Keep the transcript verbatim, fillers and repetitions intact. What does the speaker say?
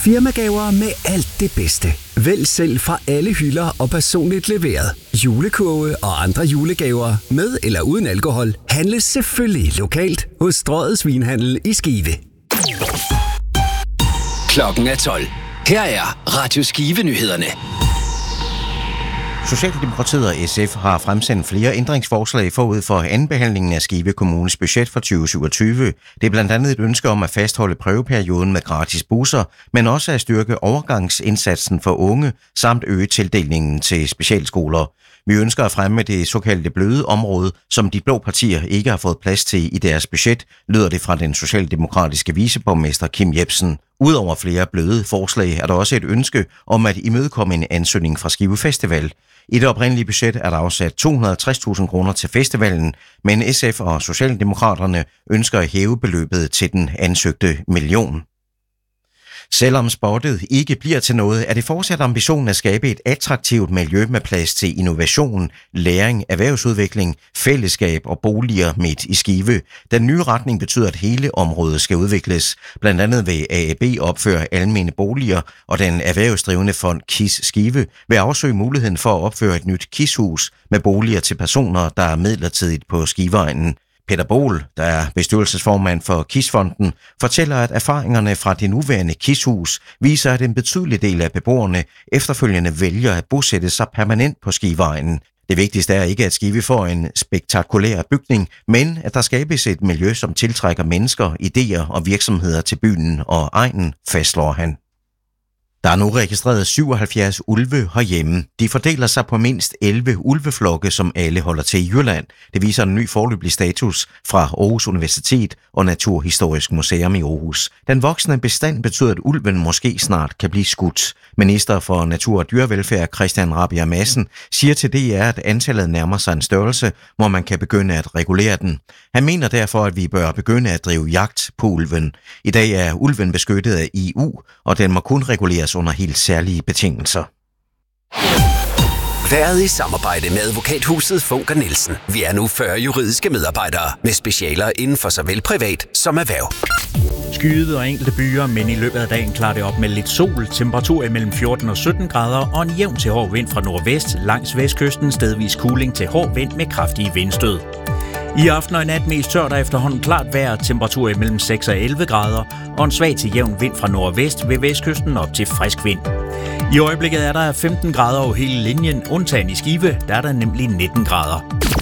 Firmagaver med alt det bedste. Vælg selv fra alle hylder og personligt leveret. Julekurve og andre julegaver med eller uden alkohol handles selvfølgelig lokalt hos Strøget Svinhandel i Skive. Klokken er tolv. Her er Radio Skive-nyhederne. Socialdemokratiet og S F har fremsendt flere ændringsforslag forud for andenbehandlingen af Skive Kommunes budget for tyve syvogtyve. Det er blandt andet et ønske om at fastholde prøveperioden med gratis busser, men også at styrke overgangsindsatsen for unge, samt øge tildelingen til specialskoler. Vi ønsker at fremme det såkaldte bløde område, som de blå partier ikke har fået plads til i deres budget, lyder det fra den socialdemokratiske viceborgmester Kim Jebsen. Udover flere bløde forslag er der også et ønske om at imødekomme en ansøgning fra Skive Festival. I det oprindelige budget er der afsat to hundrede og tres tusind kroner til festivalen, men S F og Socialdemokraterne ønsker at hæve beløbet til den ansøgte million. Selvom spottet ikke bliver til noget, er det fortsat ambitionen at skabe et attraktivt miljø med plads til innovation, læring, erhvervsudvikling, fællesskab og boliger midt i Skive. Den nye retning betyder, at hele området skal udvikles. Blandt andet vil A A B opføre almene boliger, og den erhvervsdrivende fond KIS Skive vil afsøge muligheden for at opføre et nyt KIS-hus med boliger til personer, der er midlertidigt på Skiveegnen. Peter Bohl, der er bestyrelsesformand for KIS-fonden, fortæller, at erfaringerne fra det nuværende KIS-hus viser, at en betydelig del af beboerne efterfølgende vælger at bosætte sig permanent på Skiveegnen. Det vigtigste er ikke, at Skive får en spektakulær bygning, men at der skabes et miljø, som tiltrækker mennesker, idéer og virksomheder til byen og egnen, fastslår han. Der er nu registreret syvoghalvfjerds ulve herhjemme. De fordeler sig på mindst elleve ulveflokke, som alle holder til i Jylland. Det viser en ny foreløbig status fra Aarhus Universitet og Naturhistorisk Museum i Aarhus. Den voksne bestand betyder, at ulven måske snart kan blive skudt. Minister for Natur og Dyrevelfærd Christian Rabjerg Madsen siger til D R, at antallet nærmer sig en størrelse, hvor man kan begynde at regulere den. Han mener derfor, at vi bør begynde at drive jagt på ulven. I dag er ulven beskyttet af E U, og den må kun reguleres under helt særlige betingelser. Været i samarbejde med advokathuset Funker Nielsen. Vi er nu fyrre juridiske medarbejdere med specialer inden for såvel privat som erhverv. Skyet og enkelte byer, men i løbet af dagen klarer det op med lidt sol, temperatur imellem fjorten og sytten grader og en jævn til hård vind fra nordvest langs vestkysten, stedvis kuling til hård vind med kraftige vindstød. I aften og i nat mest tørt og efterhånden klart vejr, temperatur imellem seks og elleve grader og en svag til jævn vind fra nordvest ved vestkysten op til frisk vind. I øjeblikket er der femten grader over hele linjen, undtagen i Skive, der er der nemlig nitten grader.